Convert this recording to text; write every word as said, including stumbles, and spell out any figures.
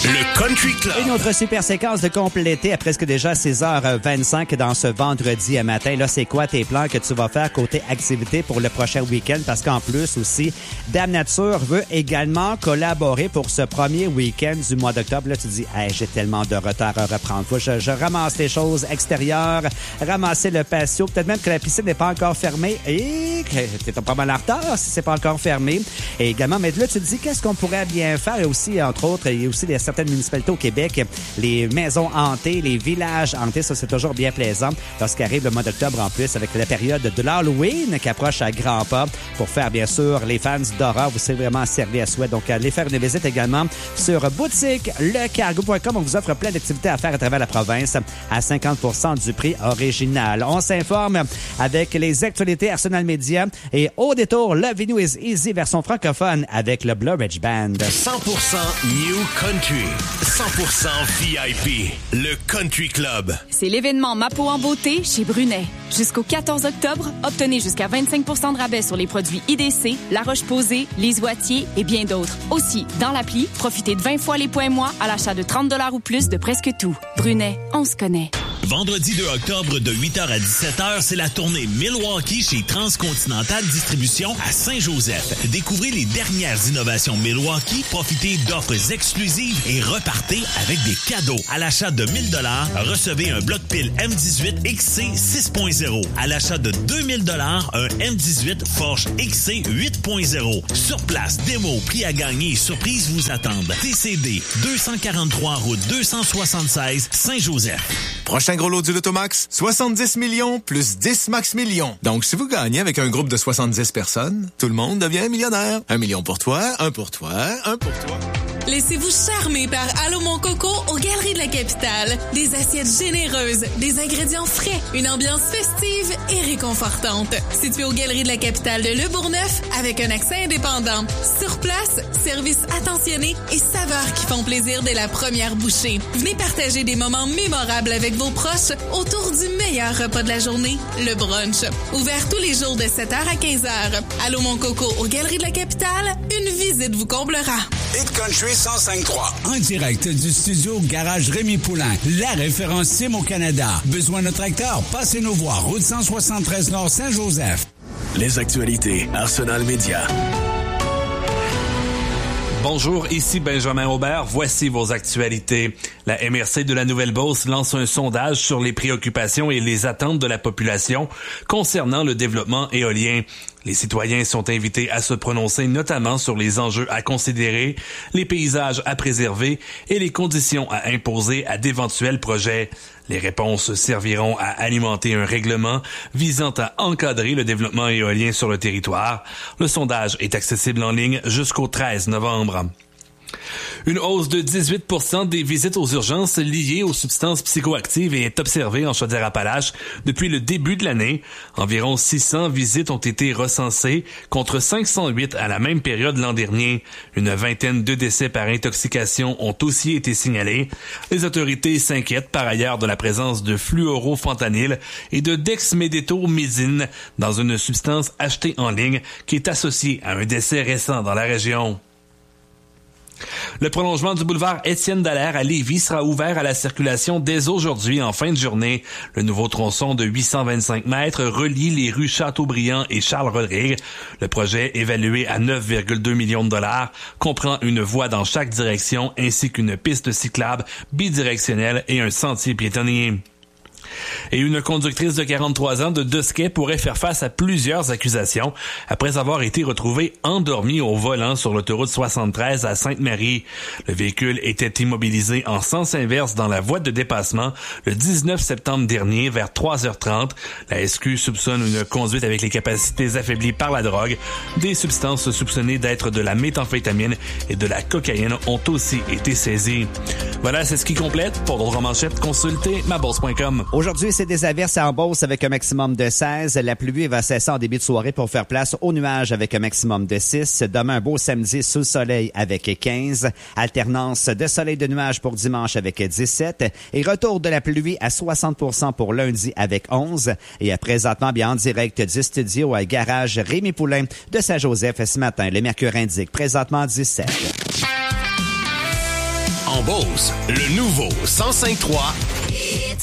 Le Country Club. Une autre super séquence de compléter à presque déjà six heures vingt-cinq dans ce vendredi matin. Là, c'est quoi tes plans que tu vas faire côté activité pour le prochain week-end? Parce qu'en plus aussi, Dame Nature veut également collaborer pour ce premier week-end du mois d'octobre. Là, tu dis, hey, j'ai tellement de retard à reprendre. Faut que je, je ramasse les choses extérieures, ramasser le patio. Peut-être même que la piscine n'est pas encore fermée et que t'es pas mal en retard si c'est pas encore fermé. Et également, mais là, tu te dis, qu'est-ce qu'on pourrait bien faire? Et aussi, entre autres, il y a aussi des certaines municipalités au Québec, les maisons hantées, les villages hantés, ça c'est toujours bien plaisant lorsqu'arrive le mois d'octobre en plus avec la période de l'Halloween qui approche à grands pas pour faire bien sûr les fans d'horreur, vous serez vraiment servi à souhait. Donc allez faire une visite également sur boutique le cargo point com. On vous offre plein d'activités à faire à travers la province à cinquante pour cent du prix original. On s'informe avec les actualités Arsenal Media et au détour, le Venue is Easy version francophone avec le Blue Ridge Band. cent pour cent New Country. cent pour cent V I P, le Country Club. C'est l'événement Ma peau en beauté chez Brunet. Jusqu'au quatorze octobre, obtenez jusqu'à vingt-cinq pour cent de rabais sur les produits I D C, La Roche-Posay, Les Oitiers et bien d'autres. Aussi, dans l'appli, profitez de vingt fois les points mois à l'achat de trente dollars ou plus de presque tout. Brunet, on se connaît. Vendredi deux octobre de huit heures à dix-sept heures, c'est la tournée Milwaukee chez Transcontinental Distribution à Saint-Joseph. Découvrez les dernières innovations Milwaukee, profitez d'offres exclusives et repartez avec des cadeaux. À l'achat de mille dollars, recevez un bloc pile M dix-huit X C six point zéro. À l'achat de deux mille dollars, un M dix-huit Forge X C huit point zéro. Sur place, démo, prix à gagner et surprises vous attendent. T C D, deux cent quarante-trois route deux cent soixante-seize, Saint-Joseph. Prochain gros lot du Lotomax, soixante-dix millions plus dix max millions. Donc, si vous gagnez avec un groupe de soixante-dix personnes, tout le monde devient millionnaire. Un million pour toi, un pour toi, un pour toi. Laissez-vous charmer par Allô Mon Coco aux Galeries de la Capitale. Des assiettes généreuses, des ingrédients frais, une ambiance festive et réconfortante. Situé aux Galeries de la Capitale de Le Bourgneuf avec un accès indépendant. Sur place, service attentionné et saveurs qui font plaisir dès la première bouchée. Venez partager des moments mémorables avec vos proches autour du meilleur repas de la journée, le brunch. Ouvert tous les jours de sept heures à quinze heures. Allô Mon Coco aux Galeries de la Capitale, une visite vous comblera. Hit Country cent cinq trois. En direct du studio Garage Rémi Poulain, la référence Sim au Canada. Besoin de tracteur? Passez nous voir, route cent soixante-treize Nord Saint-Joseph. Les actualités Arsenal Media. Bonjour, ici Benjamin Aubert. Voici vos actualités. La M R C de la Nouvelle-Beauce lance un sondage sur les préoccupations et les attentes de la population concernant le développement éolien. Les citoyens sont invités à se prononcer notamment sur les enjeux à considérer, les paysages à préserver et les conditions à imposer à d'éventuels projets. Les réponses serviront à alimenter un règlement visant à encadrer le développement éolien sur le territoire. Le sondage est accessible en ligne jusqu'au treize novembre. Une hausse de dix-huit pour cent des visites aux urgences liées aux substances psychoactives est observée en Chaudière-Appalaches depuis le début de l'année. Environ six cents visites ont été recensées contre cinq cent huit à la même période l'an dernier. Une vingtaine de décès par intoxication ont aussi été signalés. Les autorités s'inquiètent par ailleurs de la présence de fluorofentanyl et de dexmédétomycine dans une substance achetée en ligne qui est associée à un décès récent dans la région. Le prolongement du boulevard Étienne Dallaire à Lévis sera ouvert à la circulation dès aujourd'hui en fin de journée. Le nouveau tronçon de huit cent vingt-cinq mètres relie les rues Chateaubriand et Charles-Rodrigue. Le projet, évalué à neuf virgule deux millions de dollars, comprend une voie dans chaque direction ainsi qu'une piste cyclable bidirectionnelle et un sentier piétonnier. Et une conductrice de quarante-trois ans de Dusquet pourrait faire face à plusieurs accusations après avoir été retrouvée endormie au volant sur l'autoroute soixante-treize à Sainte-Marie. Le véhicule était immobilisé en sens inverse dans la voie de dépassement le dix-neuf septembre dernier vers trois heures trente. La S Q soupçonne une conduite avec les capacités affaiblies par la drogue. Des substances soupçonnées d'être de la méthamphétamine et de la cocaïne ont aussi été saisies. Voilà, c'est ce qui complète. Pour d'autres manchettes, consultez ma bourse point com. Aujourd'hui, c'est des averses en Beauce avec un maximum de seize. La pluie va cesser en début de soirée pour faire place aux nuages avec un maximum de six. Demain, un beau samedi sous le soleil avec quinze. Alternance de soleil de nuages pour dimanche avec dix-sept. Et retour de la pluie à soixante pour cent pour lundi avec onze. Et à présentement, bien en direct du studio à Garage Rémi Poulain de Saint-Joseph ce matin. Le mercure indique présentement dix-sept. en Beauce. Le nouveau cent cinq trois